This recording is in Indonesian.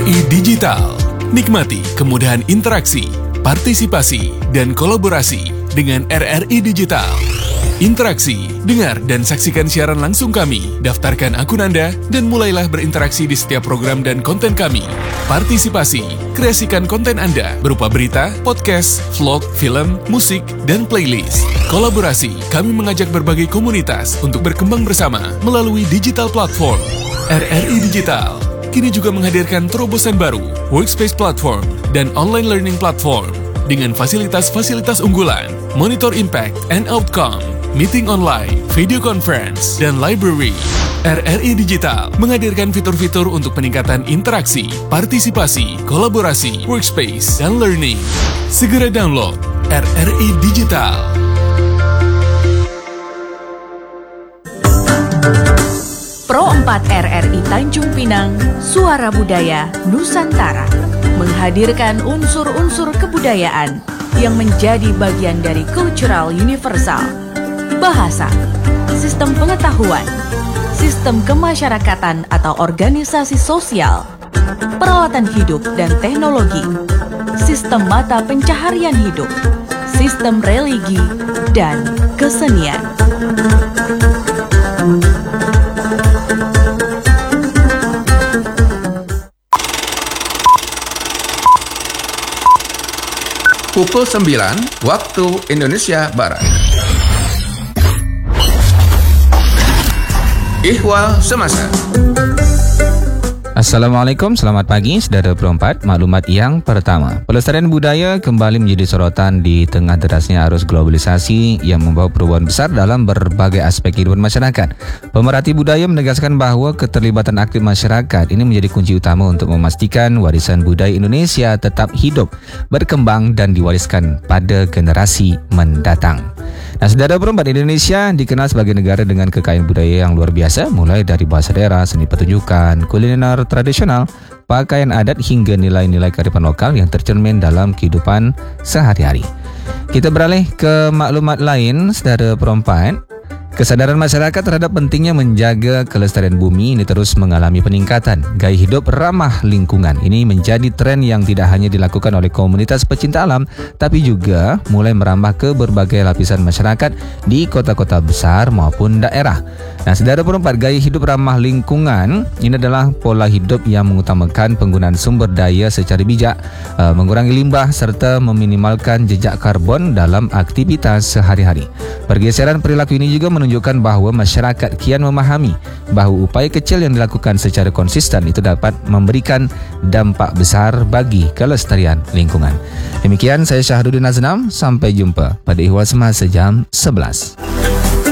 RRI Digital. Nikmati kemudahan interaksi, partisipasi, dan kolaborasi dengan RRI Digital. Interaksi, dengar dan saksikan siaran langsung kami, daftarkan akun Anda, dan mulailah berinteraksi di setiap program dan konten kami. Partisipasi, kreasikan konten Anda berupa berita, podcast, vlog, film, musik, dan playlist. Kolaborasi, kami mengajak berbagai komunitas untuk berkembang bersama melalui digital platform. RRI Digital kini juga menghadirkan terobosan baru, workspace platform, dan online learning platform dengan fasilitas-fasilitas unggulan, monitor impact and outcome, meeting online, video conference, dan library. RRI Digital menghadirkan fitur-fitur untuk peningkatan interaksi, partisipasi, kolaborasi, workspace, dan learning. Segera download RRI Digital. Pro 4 RRI Tanjung Pinang, Suara Budaya Nusantara, menghadirkan unsur-unsur kebudayaan yang menjadi bagian dari cultural universal. Bahasa, sistem pengetahuan, sistem kemasyarakatan atau organisasi sosial, peralatan hidup dan teknologi, sistem mata pencaharian hidup, sistem religi, dan kesenian. Pukul 9 waktu Indonesia Barat. Ihwal Semasa. Assalamualaikum, selamat pagi saudara Pro 4. Maklumat yang pertama, pelestarian budaya kembali menjadi sorotan di tengah derasnya arus globalisasi yang membawa perubahan besar dalam berbagai aspek kehidupan masyarakat. Pemerhati budaya menegaskan bahwa keterlibatan aktif masyarakat ini menjadi kunci utama untuk memastikan warisan budaya Indonesia tetap hidup, berkembang dan diwariskan pada generasi mendatang. Nah, saudara Pro 4, Indonesia dikenal sebagai negara dengan kekayaan budaya yang luar biasa, mulai dari bahasa daerah, seni pertunjukan, kuliner tradisional, pakaian adat hingga nilai-nilai kearifan lokal yang tercermin dalam kehidupan sehari-hari. Kita beralih ke maklumat lain, saudara Pro 4. Kesadaran masyarakat terhadap pentingnya menjaga kelestarian bumi ini terus mengalami peningkatan. Gaya hidup ramah lingkungan ini menjadi tren yang tidak hanya dilakukan oleh komunitas pecinta alam, tapi juga mulai merambah ke berbagai lapisan masyarakat di kota-kota besar maupun daerah. Nah, saudara Pro 4, gaya hidup ramah lingkungan ini adalah pola hidup yang mengutamakan penggunaan sumber daya secara bijak, mengurangi limbah serta meminimalkan jejak karbon dalam aktivitas sehari-hari. Pergeseran perilaku ini juga menunjukkan bahwa masyarakat kian memahami bahwa upaya kecil yang dilakukan secara konsisten itu dapat memberikan dampak besar bagi kelestarian lingkungan. Demikian saya Syahruddin Aznam, sampai jumpa pada Ihwal Semasa jam 11.